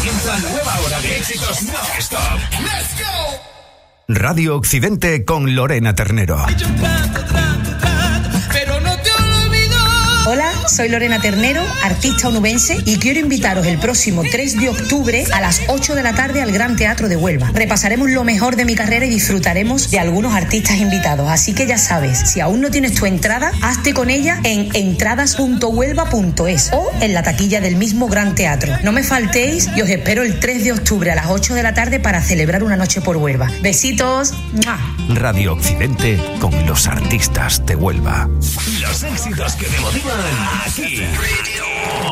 Comienza nueva hora de éxitos non-stop. ¡Let's go! Radio Occidente con Lorena Ternero. Hola, soy Lorena Ternero, artista onubense, y quiero invitaros el próximo 3 de octubre a las 8 de la tarde al Gran Teatro de Huelva. Repasaremos lo mejor de mi carrera y disfrutaremos de algunos artistas invitados. Así que ya sabes, si aún no tienes tu entrada, hazte con ella en entradas.huelva.es o en la taquilla del mismo Gran Teatro. No me faltéis y os espero el 3 de octubre a las 8 de la tarde para celebrar una noche por Huelva. Besitos. ¡Mua! Radio Occidente con los artistas de Huelva. Los éxitos que te motivan aquí.